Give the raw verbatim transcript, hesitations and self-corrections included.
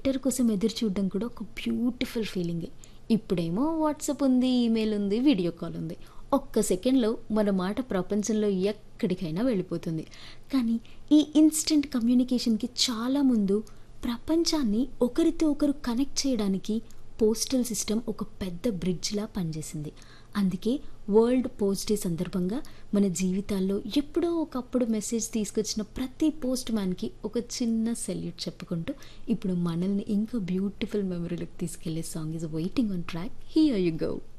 Letter కోసం ఎదురు చూడడం కూడా ఒక బ్యూటిఫుల్ ఫీలింగే. ఇప్పుడేమో వాట్సాప్ ఉంది, ఈమెయిల్ ఉంది, వీడియో కాల్ ఉంది. ఒక్క సెకండ్‌లో మన మాట ప్రపంచంలో ఎక్కడికైనా వెళ్ళిపోతుంది. కానీ ఈ ఇన్‌స్టంట్ కమ్యూనికేషన్‌కి చాలా ముందు ప్రపంచాన్ని ఒకరితో ఒకరు కనెక్ట్ చేయడానికి పోస్టల్ సిస్టమ్ ఒక పెద్ద బ్రిడ్జ్‌లా పనిచేసింది. అందుకే వరల్డ్ పోస్ట్ డే సందర్భంగా మన జీవితాల్లో ఎప్పుడో ఒకప్పుడు మెసేజ్ తీసుకొచ్చిన ప్రతి పోస్ట్ మ్యాన్‌కి ఒక చిన్న సెల్యూట్ చెప్పుకుంటూ ఇప్పుడు మనల్ని ఇంకా బ్యూటిఫుల్ మెమరీలోకి తీసుకెళ్లే song is waiting on track. Here you go.